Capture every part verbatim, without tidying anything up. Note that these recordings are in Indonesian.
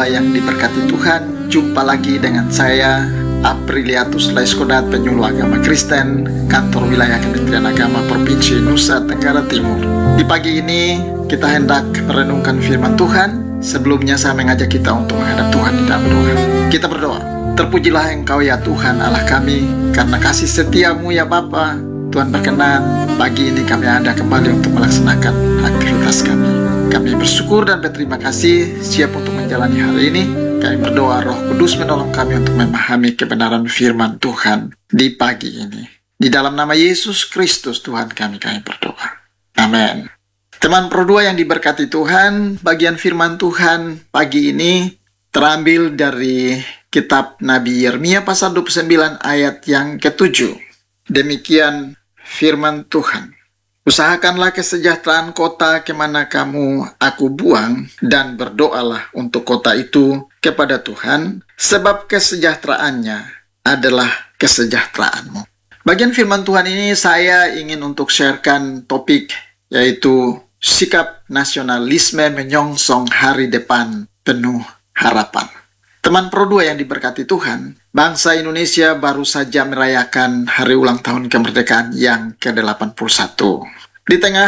Dua yang diberkati Tuhan. Jumpa lagi dengan saya, Apriliatus Laiskodat, penyuluh agama Kristen, kantor wilayah Kementerian Agama Provinsi Nusa Tenggara Timur. Di pagi ini kita hendak merenungkan firman Tuhan. Sebelumnya saya mengajak kita untuk menghadap Tuhan di dalam doa. Kita berdoa. Terpujilah Engkau ya Tuhan Allah kami, karena kasih setiamu ya Bapa. Tuhan berkenan pagi ini kami ada kembali untuk melaksanakan aktivitas kami. Kami bersyukur dan berterima kasih siap untuk menjalani hari ini. Kami berdoa Roh Kudus menolong kami untuk memahami kebenaran firman Tuhan di pagi ini. Di dalam nama Yesus Kristus Tuhan kami kami berdoa. Amin. Teman Pro dua yang diberkati Tuhan, bagian firman Tuhan pagi ini terambil dari kitab Nabi Yeremia pasal dua puluh sembilan ayat yang ketujuh. Demikian firman Tuhan. Usahakanlah kesejahteraan kota kemana kamu aku buang, dan berdoalah untuk kota itu kepada Tuhan, sebab kesejahteraannya adalah kesejahteraanmu. Bagian firman Tuhan ini saya ingin untuk sharekan topik, yaitu sikap nasionalisme menyongsong hari depan penuh harapan. Teman Pro dua yang diberkati Tuhan, bangsa Indonesia baru saja merayakan hari ulang tahun kemerdekaan yang ke delapan puluh satu. Di tengah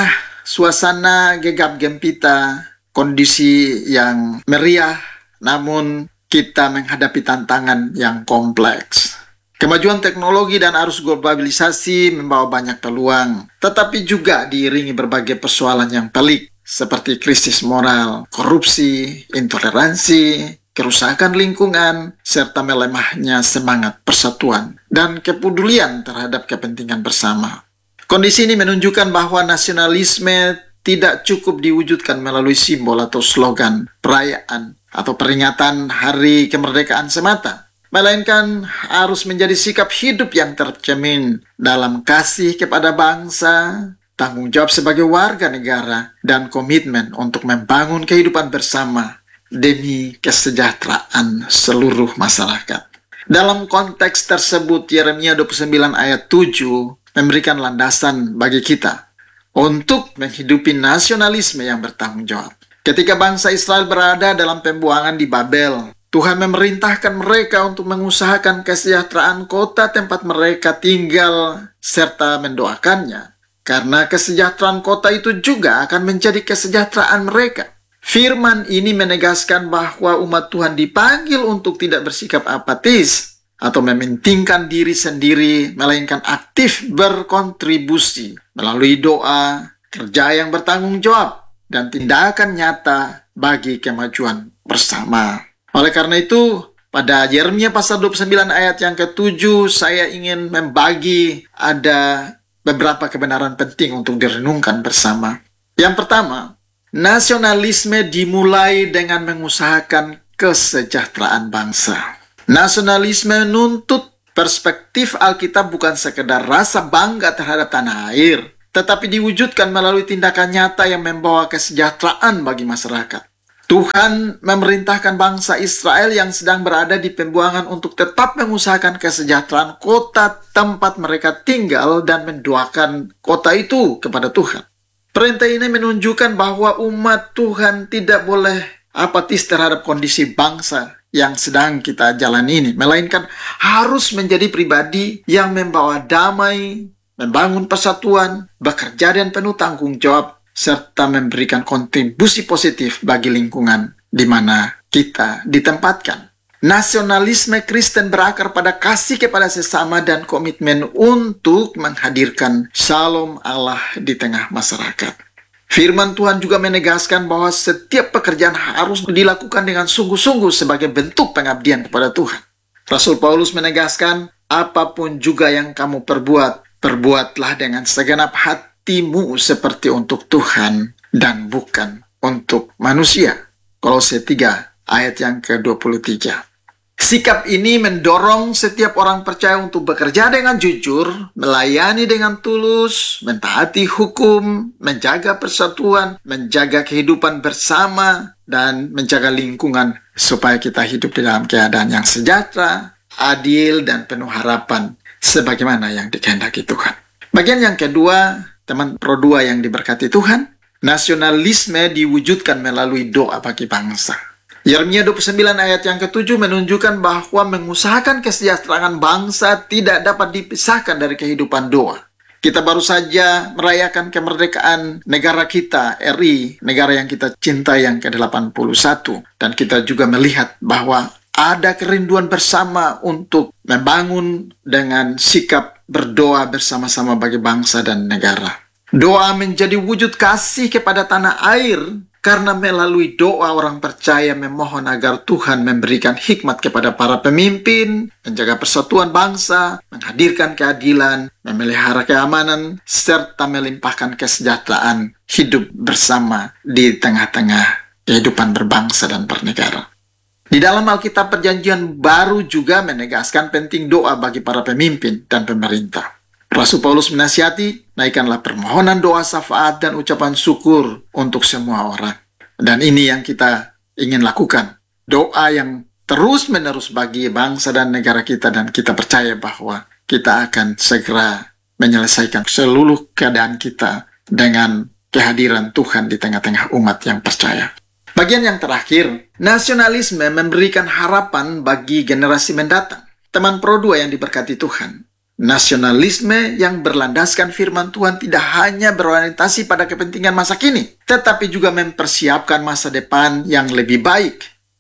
suasana gegap gempita, kondisi yang meriah, namun kita menghadapi tantangan yang kompleks. Kemajuan teknologi dan arus globalisasi membawa banyak peluang, tetapi juga diiringi berbagai persoalan yang pelik, seperti krisis moral, korupsi, intoleransi, kerusakan lingkungan, serta melemahnya semangat persatuan dan kepedulian terhadap kepentingan bersama. Kondisi ini menunjukkan bahwa nasionalisme tidak cukup diwujudkan melalui simbol atau slogan, perayaan, atau peringatan hari kemerdekaan semata, melainkan harus menjadi sikap hidup yang tercermin dalam kasih kepada bangsa, tanggung jawab sebagai warga negara, dan komitmen untuk membangun kehidupan bersama demi kesejahteraan seluruh masyarakat. Dalam konteks tersebut, Yeremia dua puluh sembilan ayat tujuh memberikan landasan bagi kita untuk menghidupi nasionalisme yang bertanggung jawab. Ketika bangsa Israel berada dalam pembuangan di Babel, Tuhan memerintahkan mereka untuk mengusahakan kesejahteraan kota tempat mereka tinggal serta mendoakannya, karena kesejahteraan kota itu juga akan menjadi kesejahteraan mereka. Firman ini menegaskan bahwa umat Tuhan dipanggil untuk tidak bersikap apatis atau mementingkan diri sendiri, melainkan aktif berkontribusi melalui doa, kerja yang bertanggung jawab, dan tindakan nyata bagi kemajuan bersama. Oleh karena itu, pada Yeremia pasal dua puluh sembilan ayat yang ketujuh, saya ingin membagi ada beberapa kebenaran penting untuk direnungkan bersama. Yang pertama, nasionalisme dimulai dengan mengusahakan kesejahteraan bangsa. Nasionalisme menuntut perspektif Alkitab bukan sekedar rasa bangga terhadap tanah air, tetapi diwujudkan melalui tindakan nyata yang membawa kesejahteraan bagi masyarakat. Tuhan memerintahkan bangsa Israel yang sedang berada di pembuangan untuk tetap mengusahakan kesejahteraan kota tempat mereka tinggal dan mendoakan kota itu kepada Tuhan. Perintah ini menunjukkan bahwa umat Tuhan tidak boleh apatis terhadap kondisi bangsa yang sedang kita jalani ini, melainkan harus menjadi pribadi yang membawa damai, membangun persatuan, bekerja dan penuh tanggung jawab, serta memberikan kontribusi positif bagi lingkungan di mana kita ditempatkan. Nasionalisme Kristen berakar pada kasih kepada sesama dan komitmen untuk menghadirkan shalom Allah di tengah masyarakat. Firman Tuhan juga menegaskan bahwa setiap pekerjaan harus dilakukan dengan sungguh-sungguh sebagai bentuk pengabdian kepada Tuhan. Rasul Paulus menegaskan, apapun juga yang kamu perbuat, perbuatlah dengan segenap hatimu seperti untuk Tuhan dan bukan untuk manusia. Kolose tiga ayat yang ke dua puluh tiga. Sikap ini mendorong setiap orang percaya untuk bekerja dengan jujur, melayani dengan tulus, mentaati hukum, menjaga persatuan, menjaga kehidupan bersama, dan menjaga lingkungan supaya kita hidup di dalam keadaan yang sejahtera, adil, dan penuh harapan sebagaimana yang dikehendaki Tuhan. Bagian yang kedua, teman Pro dua yang diberkati Tuhan, nasionalisme diwujudkan melalui doa bagi bangsa. Yeremia dua puluh sembilan ayat yang ketujuh menunjukkan bahwa mengusahakan kesejahteraan bangsa tidak dapat dipisahkan dari kehidupan doa. Kita baru saja merayakan kemerdekaan negara kita, R I, negara yang kita cintai yang ke delapan puluh satu. Dan kita juga melihat bahwa ada kerinduan bersama untuk membangun dengan sikap berdoa bersama-sama bagi bangsa dan negara. Doa menjadi wujud kasih kepada tanah air, karena melalui doa orang percaya memohon agar Tuhan memberikan hikmat kepada para pemimpin, menjaga persatuan bangsa, menghadirkan keadilan, memelihara keamanan, serta melimpahkan kesejahteraan hidup bersama di tengah-tengah kehidupan berbangsa dan bernegara. Di dalam Alkitab Perjanjian Baru juga menegaskan penting doa bagi para pemimpin dan pemerintah. Rasul Paulus menasihati, naikkanlah permohonan doa syafaat dan ucapan syukur untuk semua orang. Dan ini yang kita ingin lakukan. Doa yang terus-menerus bagi bangsa dan negara kita, dan kita percaya bahwa kita akan segera menyelesaikan seluruh keadaan kita dengan kehadiran Tuhan di tengah-tengah umat yang percaya. Bagian yang terakhir, nasionalisme memberikan harapan bagi generasi mendatang. Teman Pro dua yang diberkati Tuhan, nasionalisme yang berlandaskan firman Tuhan tidak hanya berorientasi pada kepentingan masa kini, tetapi juga mempersiapkan masa depan yang lebih baik.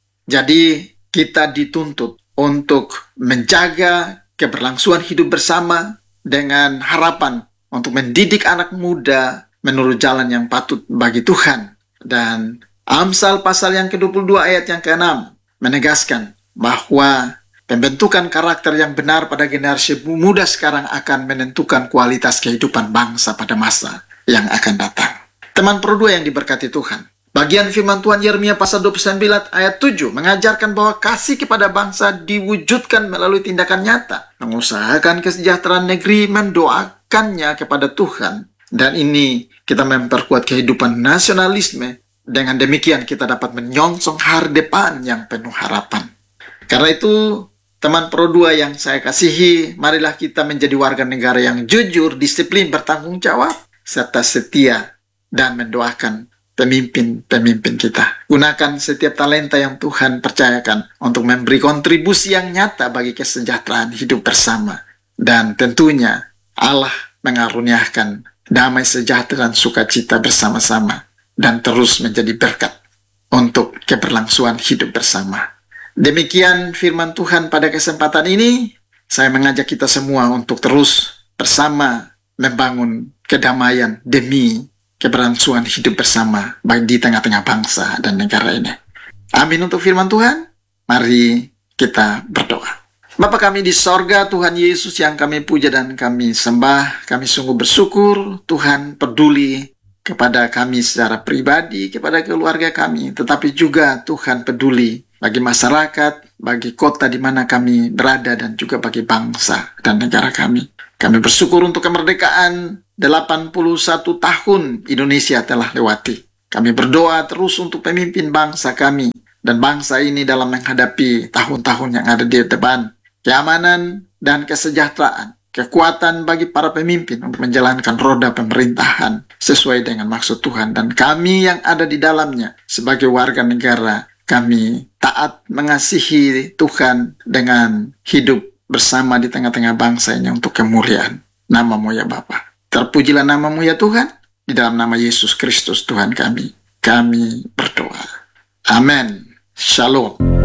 Jadi, kita dituntut untuk menjaga keberlangsungan hidup bersama dengan harapan untuk mendidik anak muda menurut jalan yang patut bagi Tuhan. Dan Amsal pasal yang ke dua puluh dua ayat yang keenam menegaskan bahwa pembentukan karakter yang benar pada generasi muda sekarang akan menentukan kualitas kehidupan bangsa pada masa yang akan datang. Teman Pro dua yang diberkati Tuhan, bagian firman Tuhan Yeremia pasal dua puluh sembilan ayat tujuh mengajarkan bahwa kasih kepada bangsa diwujudkan melalui tindakan nyata, mengusahakan kesejahteraan negeri, mendoakannya kepada Tuhan. Dan ini kita memperkuat kehidupan nasionalisme. Dengan demikian kita dapat menyongsong hari depan yang penuh harapan. Karena itu, teman Pro dua yang saya kasihi, marilah kita menjadi warga negara yang jujur, disiplin, bertanggung jawab, serta setia, dan mendoakan pemimpin-pemimpin kita. Gunakan setiap talenta yang Tuhan percayakan untuk memberi kontribusi yang nyata bagi kesejahteraan hidup bersama. Dan tentunya Allah mengaruniakan damai sejahtera dan sukacita bersama-sama, dan terus menjadi berkat untuk keberlangsungan hidup bersama. Demikian firman Tuhan pada kesempatan ini. Saya mengajak kita semua untuk terus bersama membangun kedamaian demi keberlangsungan hidup bersama baik di tengah-tengah bangsa dan negara ini. Amin untuk firman Tuhan. Mari kita berdoa. Bapa kami di sorga, Tuhan Yesus yang kami puja dan kami sembah, kami sungguh bersyukur Tuhan peduli kepada kami secara pribadi, kepada keluarga kami, tetapi juga Tuhan peduli bagi masyarakat, bagi kota di mana kami berada, dan juga bagi bangsa dan negara kami. Kami bersyukur untuk kemerdekaan delapan puluh satu tahun Indonesia telah lewati. Kami berdoa terus untuk pemimpin bangsa kami dan bangsa ini dalam menghadapi tahun-tahun yang ada di depan. Keamanan dan kesejahteraan, kekuatan bagi para pemimpin untuk menjalankan roda pemerintahan sesuai dengan maksud Tuhan. Dan kami yang ada di dalamnya sebagai warga negara, kami taat mengasihi Tuhan dengan hidup bersama di tengah-tengah bangsa ini untuk kemuliaan nama-Mu ya Bapa. Terpujilah nama-Mu ya Tuhan. Di dalam nama Yesus Kristus Tuhan kami, kami berdoa. Amin. Shalom.